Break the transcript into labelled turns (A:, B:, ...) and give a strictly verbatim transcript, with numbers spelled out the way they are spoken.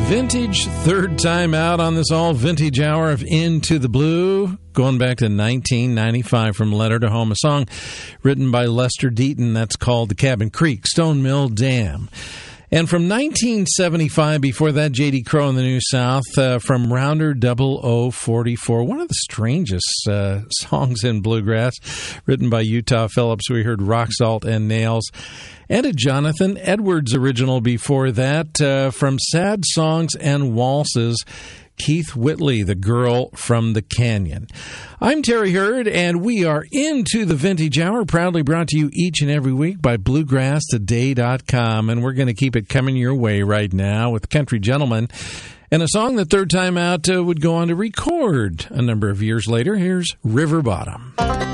A: Vintage, third time out on this all vintage hour of Into the Blue, going back to nineteen ninety-five from Letter to Home, a song written by Lester Deaton that's called The Cabin Creek, Stone Mill Dam. And from nineteen seventy-five, before that, J D. Crowe in the New South, uh, from Rounder double oh forty-four, one of the strangest uh, songs in bluegrass, written by Utah Phillips. We heard Rock Salt and Nails. And a Jonathan Edwards original before that, uh, from Sad Songs and Waltzes, Keith Whitley, The Girl from the Canyon. I'm Terry Hurd, and we are into the Vintage Hour, proudly brought to you each and every week by bluegrass today dot com, and we're going to keep it coming your way right now with Country Gentleman, and a song that Third Time Out uh, would go on to record a number of years later. Here's River Bottom.